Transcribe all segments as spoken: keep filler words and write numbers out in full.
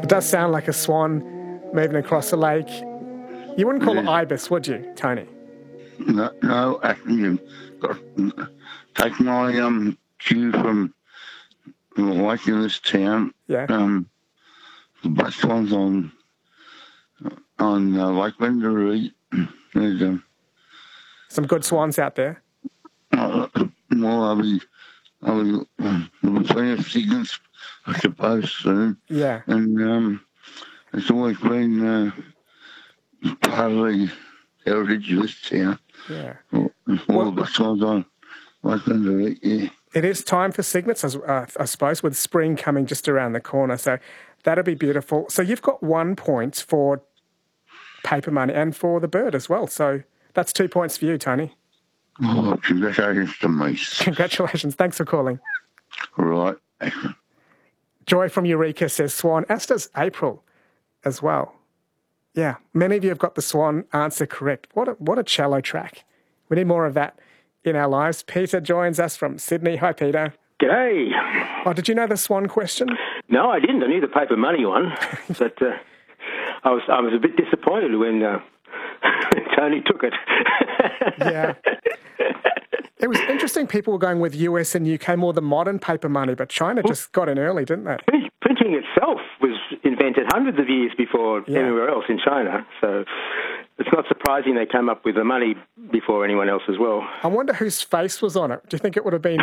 It does sound like a swan moving across the lake. You wouldn't call it Yeah. ibis, would you, Tony? No, no, actually, you've got take my um cue from the lake in this town. Yeah. Um, the bus one's on on uh, Lake Wendouree. There's um, Some good swans out there. uh, well, I'll be, I'll be, um, there'll be plenty of signals, I suppose, soon. Yeah. And um, it's always been uh, part of the heritage of this town. Yeah. All, all Well- the bus ones on Lake Wendouree, yeah. It is time for cygnets, as- uh, I suppose, with spring coming just around the corner. So that'll be beautiful. So you've got one point for paper money and for the bird as well. So that's two points for you, Tony. Oh, congratulations to me. Congratulations. Thanks for calling. Right. Excellent. Joy from Eureka says swan, as does April as well. Yeah, many of you have got the swan answer correct. What a, what a cello track. We need more of that in our lives. Peter joins us from Sydney. Hi, Peter. G'day. Oh, did you know the swan question? No, I didn't. I knew the paper money one, but uh, I was I was a bit disappointed when uh, Tony took it. Yeah. It was interesting. People were going with U S and U K, more the modern paper money, but China just got in early, didn't they? Printing itself was invented hundreds of years before Yeah. anywhere else in China, so it's not surprising they came up with the money before anyone else as well. I wonder whose face was on it. Do you think it would have been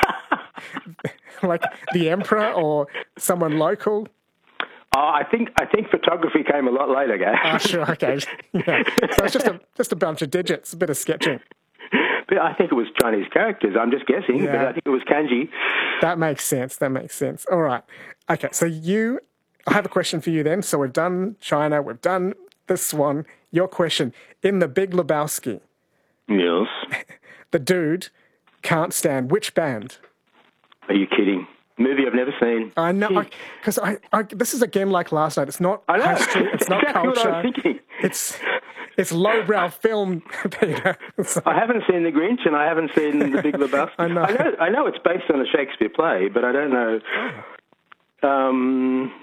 like the emperor or someone local? Oh, I think I think photography came a lot later, guys. Oh, sure, okay. Yeah. So it's just a just a bunch of digits, a bit of sketching. But I think it was Chinese characters. I'm just guessing, but Yeah. I think it was kanji. That makes sense. That makes sense. All right. Okay, so you, I have a question for you then. So we've done China, we've done the swan. Your question, in The Big Lebowski, Yes. the dude can't stand which band? Are you kidding? Movie I've never seen. I know, because I, I, this is again like last night. It's not I know. history, it's not Exactly what I culture. was thinking. It's it's lowbrow film, Peter. So- I haven't seen The Grinch and I haven't seen The Big Lebowski. I know. I know. I know it's based on a Shakespeare play, but I don't know. Um,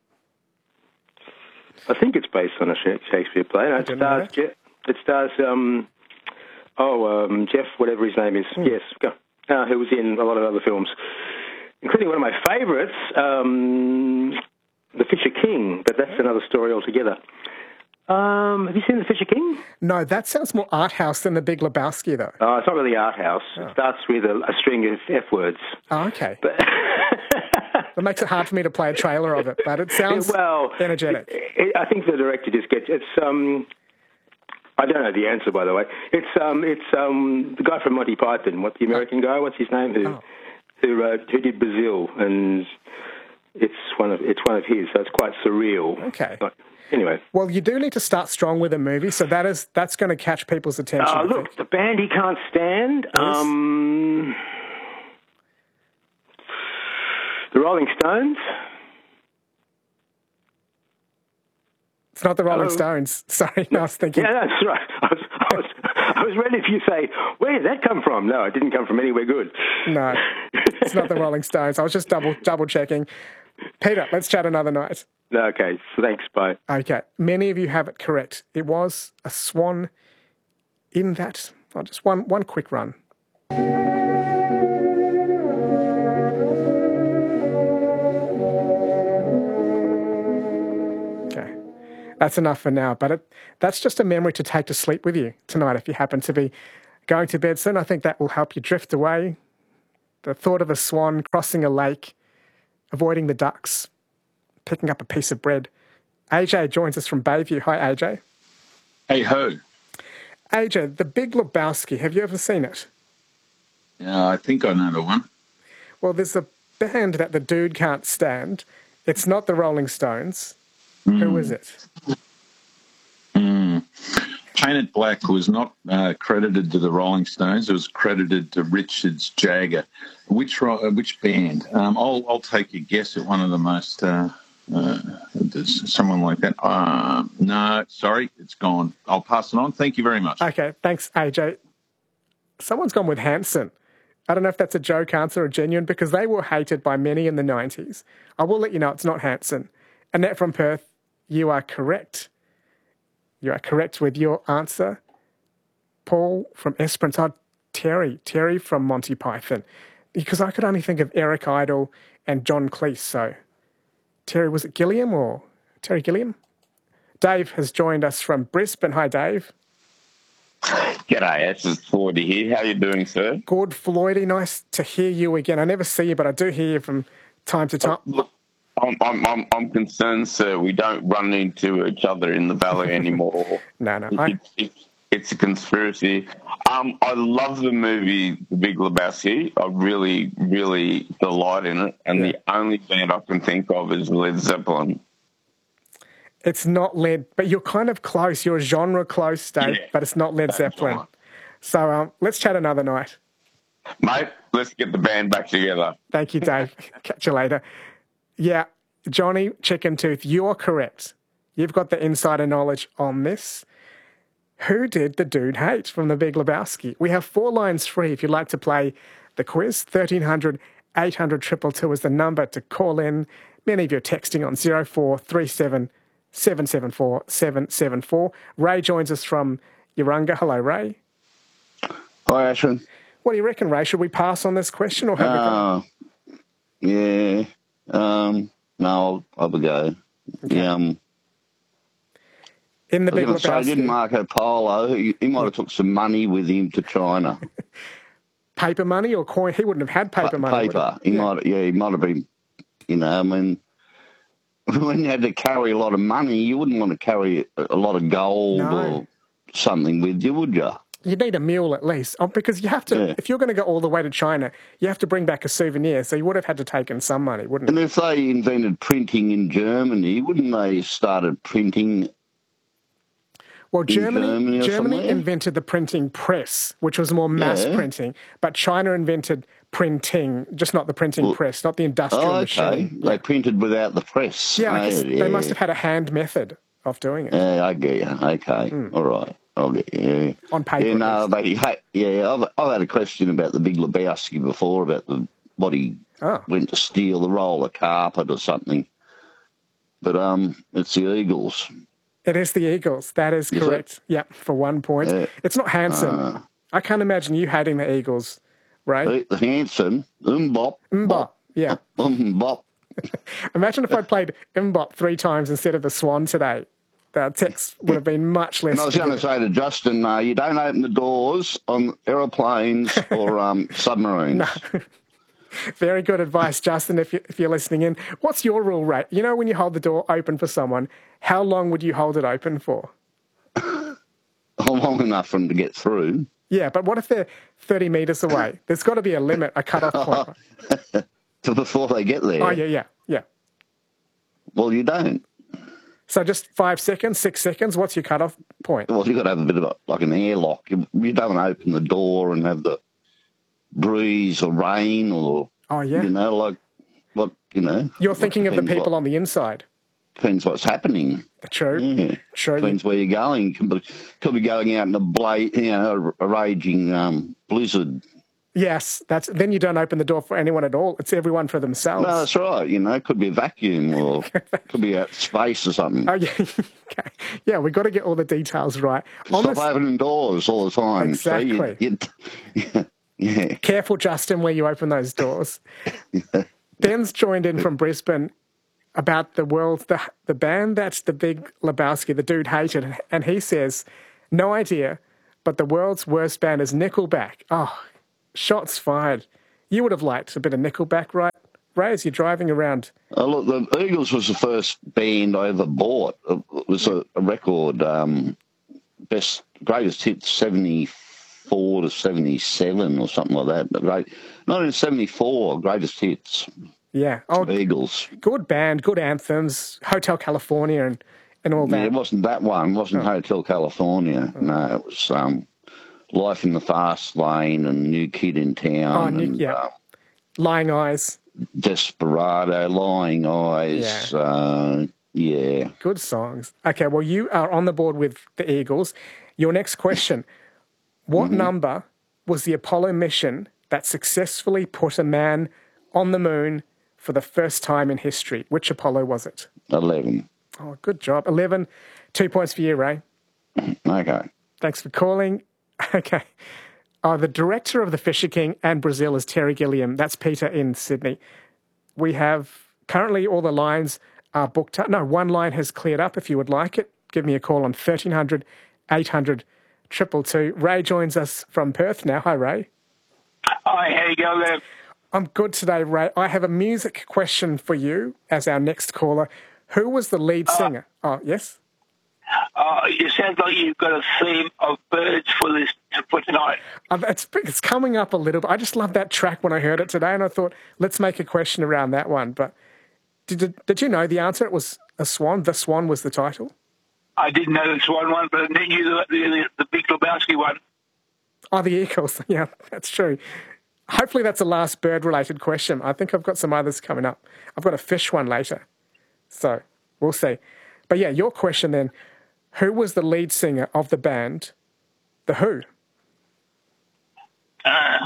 I think it's based on a Sha- Shakespeare play. No, it didn't know stars. that. Je- it stars. Um, oh, um, Jeff, whatever his name is. Hmm. Yes, go. Uh, who was in a lot of other films, including one of my favourites, um, The Fisher King. But that's another story altogether. Um, have you seen The Fisher King? No, that sounds more art house than The Big Lebowski, though. Oh, it's not really art house. It starts with a, a string of F words. Oh, okay. But That makes it hard for me to play a trailer of it, but it sounds well, energetic. It, it, I think the director just gets it's. Um, I don't know the answer, by the way. It's um, it's um, the guy from Monty Python. What the American guy? What's his name? Who Oh. who uh, who did Brazil? And it's one of it's one of his. So it's quite surreal. Okay. But anyway. Well, you do need to start strong with a movie, so that is that's going to catch people's attention. Oh, I look, think. the band he can't stand. Yes. Um, the Rolling Stones. It's not the Rolling Hello? Stones. Sorry, no, I was thinking. Yeah, that's right. I was, I was, I was ready for you to say, where did that come from? No, it didn't come from anywhere good. No, it's not the Rolling Stones. I was just double double checking. Peter, let's chat another night. Okay, thanks, bye. Okay, many of you have it correct. It was a swan in that. Oh, just one one quick run. Okay, that's enough for now. But it, that's just a memory to take to sleep with you tonight if you happen to be going to bed soon. I think that will help you drift away. The thought of a swan crossing a lake, avoiding the ducks, picking up a piece of bread. A J joins us from Bayview. Hi, A J. Hey ho. A J, The Big Lebowski. Have you ever seen it? Yeah, I think I know the one. Well, there's a band that the dude can't stand. It's not the Rolling Stones. Who is it? Mm. Painted Black was not uh, credited to the Rolling Stones. It was credited to Richards Jagger. Which ro- uh, which band? Um, I'll I'll take a guess at one of the most. Uh, uh, there's someone like that. Uh, no, sorry, it's gone. I'll pass it on. Thank you very much. Okay, thanks, A J. Someone's gone with Hanson. I don't know if that's a joke answer or genuine because they were hated by many in the nineties. I will let you know it's not Hanson. Annette from Perth, you are correct. You are correct with your answer. Paul from Esperance. Oh, Terry. Terry from Monty Python. Because I could only think of Eric Idle and John Cleese. So, Terry, was it Gilliam or Terry Gilliam? Dave has joined us from Brisbane. Hi, Dave. G'day, it's just Floyd here. How you doing, sir? Good, Floydie. Nice to hear you again. I never see you, but I do hear you from time to time. Look, I'm, I'm, I'm, I'm concerned, sir. We don't run into each other in the valley anymore. no, no. It, I... it, it, it's a conspiracy. Um, I love the movie The Big Lebowski. I really, really delight in it. And yeah. the only band I can think of is Led Zeppelin. It's not Led, but you're kind of close. You're genre close, Dave, yeah, but it's not Led Zeppelin. Right. So um, let's chat another night. Mate, let's get the band back together. Thank you, Dave. Catch you later. Yeah, Johnny Chicken Tooth, you're correct. You've got the insider knowledge on this. Who did the dude hate from The Big Lebowski? We have four lines free if you'd like to play the quiz. thirteen hundred, eight hundred, two two two is the number to call in. Many of you are texting on zero four three seven seven seven four seven seven four. Ray joins us from Urunga. Hello, Ray. Hi, Ashwin. What do you reckon, Ray? Should we pass on this question or have uh, a go? Yeah. Um, no, I'll, I'll have a go. Okay. Yeah, um, In The Big Lebowski. Say, didn't Marco Polo, he, he might have took some money with him to China. Paper money or coin? He wouldn't have had paper pa- money. Paper. He, he yeah. might. Yeah, he might have been. You know, I mean, when you had to carry a lot of money, you wouldn't want to carry a, a lot of gold no. or something with you, would you? You need a mule at least, oh, because you have to. Yeah. If you're going to go all the way to China, you have to bring back a souvenir. So you would have had to take in some money, wouldn't and you? And if they invented printing in Germany, wouldn't they started printing? Well, Germany, Germany, Germany invented the printing press, which was more mass yeah. printing, but China invented printing, just not the printing well, press, not the industrial oh, okay. machine. They yeah. printed without the press. Yeah, I guess yeah. they must have had a hand method of doing it. Yeah, I get you. Okay, mm. all right. I'll get you. Yeah. On paper. Yeah, no, they, yeah, I've, I've had a question about the Big Lebowski before, about the what he oh. went to steal, the roll of carpet or something. But um, it's the Eagles. It is the Eagles. That is, is correct. It? Yeah, for one point. Yeah. It's not Hanson. Uh, I can't imagine you hating the Eagles, right? The, the Hanson, Mbop. Mbop, yeah. Mbop. Imagine if I played Mbop three times instead of the Swan today. The text would have been much less. And I was going to say to Justin, uh, you don't open the doors on aeroplanes or um, submarines. No. Very good advice, Justin, if, you, if you're listening in. What's your rule, Ray? You know, when you hold the door open for someone, how long would you hold it open for? Long enough for them to get through. Yeah, but what if they're thirty metres away? There's got to be a limit, a cut-off point. So before they get there? Oh, yeah, yeah, yeah. Well, you don't. So just five seconds, six seconds, what's your cut-off point? Well, you've got to have a bit of a, like an airlock. You, you don't want to open the door and have the breeze or rain or, oh, yeah. you know, like, what, you know. You're thinking of the people what, on the inside. Depends what's happening. True. Yeah. True. Depends where you're going. Could be, could be going out in a, bla- you know, a, a raging um, blizzard. Yes, that's then you don't open the door for anyone at all. It's everyone for themselves. No, that's right. You know, it could be a vacuum or could be out space or something. Oh, yeah. Okay. Yeah, we've got to get all the details right. Stop this... opening doors all the time. Exactly. You, you, yeah. Careful, Justin, where you open those doors. Yeah. Ben's joined in from Brisbane about the world, the, the band that's The Big Lebowski, the dude hated, and he says, no idea, but the world's worst band is Nickelback. Oh, shots fired. You would have liked a bit of Nickelback, right, Ray, as you're driving around? Oh, look, the Eagles was the first band I ever bought. It was a, a record, um, best, greatest hits, seventy-four to seventy-seven or something like that. Great, nineteen seventy-four, greatest hits. Yeah. Oh, Eagles. Good band, good anthems, Hotel California and, and all that. Yeah, it wasn't that one. It wasn't oh. Hotel California. Oh. No, it was... Um, Life in the Fast Lane and New Kid in Town. Oh, and, yeah. Uh, Lying Eyes. Desperado, Lying Eyes. Yeah. Uh, yeah. Good songs. Okay, well, you are on the board with the Eagles. Your next question. What mm-hmm. number was the Apollo mission that successfully put a man on the moon for the first time in history? Which Apollo was it? eleven. Oh, good job. eleven. Two points for you, Ray. Okay. Thanks for calling. Okay. Oh, the director of The Fisher King and Brazil is Terry Gilliam. That's Peter in Sydney. We have currently all the lines are booked up. No, one line has cleared up. If you would like it, give me a call on thirteen hundred, eight hundred, two two two. Ray joins us from Perth now. Hi, Ray. Hi, how you going there? I'm good today, Ray. I have a music question for you as our next caller. Who was the lead singer? Uh, oh, yes? Uh, it sounds like you've got a theme of birds for this for tonight. Uh, it's, it's coming up a little bit. I just love that track when I heard it today, and I thought, let's make a question around that one. But did, did you know the answer? It was a swan. The Swan was the title. I didn't know the Swan one, but I knew the, the, the Big Lebowski one. Oh, the Eagles. Yeah, that's true. Hopefully that's the last bird-related question. I think I've got some others coming up. I've got a fish one later. So we'll see. But yeah, your question then, who was the lead singer of the band The Who? Uh,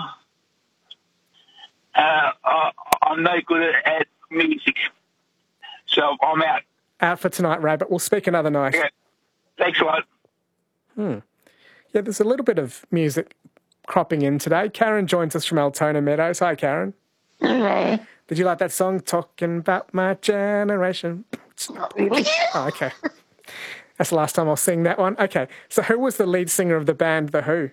uh, I, I'm no good at, at music, so I'm out. Out for tonight, Ray, but we'll speak another night. Yeah. Thanks a lot. Hmm. Yeah, there's a little bit of music cropping in today. Karen joins us from Altona Meadows. Hi, Karen. Hello. Did you like that song, Talking About My Generation? Oh, okay. That's the last time I'll sing that one. Okay, so who was the lead singer of the band The Who?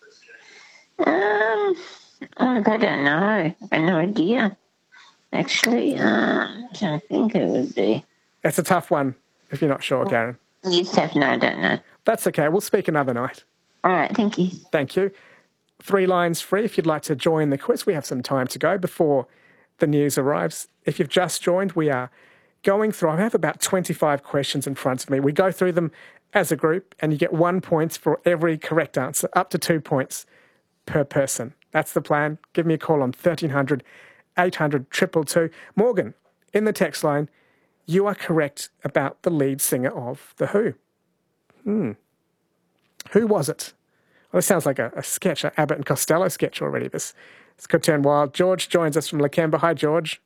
Um, I don't know. I have no idea. Actually, uh, I don't think it would be. It's a tough one if you're not sure, Karen. You just have no, I don't know. That's okay. We'll speak another night. All right, thank you. Thank you. Three lines free if you'd like to join the quiz. We have some time to go before the news arrives. If you've just joined, we are going through, I have about twenty-five questions in front of me. We go through them as a group, and you get one point for every correct answer, up to two points per person. That's the plan. Give me a call on thirteen hundred, eight hundred, two two two. Morgan, in the text line, you are correct about the lead singer of The Who. Hmm. Who was it? Well, this sounds like a, a sketch, an Abbott and Costello sketch already. This, this could turn wild. George joins us from Lakemba. Hi, George.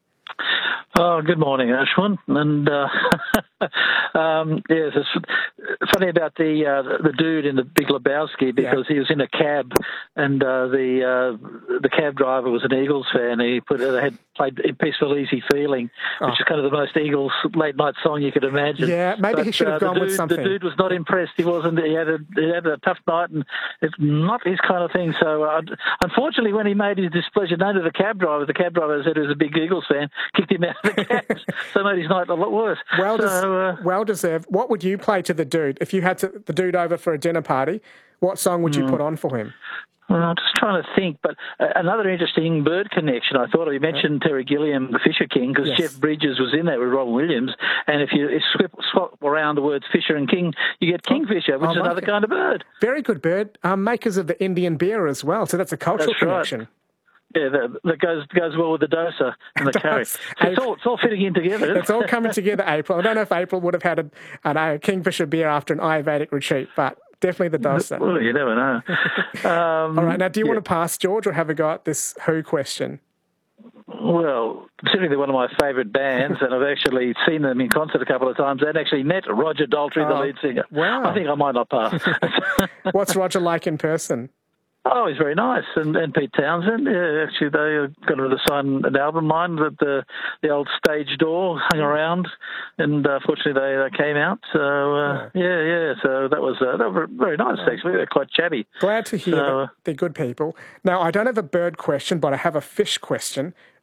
Oh, good morning, Ashwin. And uh, um, yes, it's funny about the uh, the dude in the Big Lebowski because yeah. he was in a cab, and uh, the uh, the cab driver was an Eagles fan. He put they had played "Peaceful Easy Feeling," oh. which is kind of the most Eagles late night song you could imagine. Yeah, maybe but, he should have uh, gone dude, with something. The dude was not impressed. He wasn't. He had a he had a tough night, and it's not his kind of thing. So, uh, unfortunately, when he made his displeasure known to the cab driver, the cab driver said he was a big Eagles fan, kicked him out. So made his night a lot worse. Well, so, des- uh, well deserved. What would you play to the dude if you had to, the dude over for a dinner party? What song would you mm. put on for him? Well, I'm just trying to think. But uh, another interesting bird connection. I thought you mentioned Terry Gilliam, the Fisher King, because yes. Jeff Bridges was in there with Robin Williams. And if you swap, swap around the words Fisher and King, you get Kingfisher, which oh, is another it. kind of bird. Very good bird. Um, makers of the Indian beer as well. So that's a cultural that's connection. Right. Yeah, that, that goes goes well with the dosa and the curry. So it's all, it's all fitting in together. It's all coming together, April. I don't know if April would have had a, an, a Kingfisher beer after an Ayurvedic retreat, but definitely the dosa. Well, you never know. Um, all right, now do you yeah. want to pass, George, or have a go at this Who question? Well, considering they're one of my favourite bands, and I've actually seen them in concert a couple of times, and actually met Roger Daltrey, oh, the lead singer. Wow. I think I might not pass. What's Roger like in person? Oh, he's very nice. And, and Pete Townsend, yeah, actually, they got to sign an album of mine that the the old stage door hung around, and uh, fortunately they, they came out. So, uh, yeah. yeah, yeah. So that was uh, that were very nice, actually. They're quite chatty. Glad to hear so, that they're good people. Now, I don't have a bird question, but I have a fish question.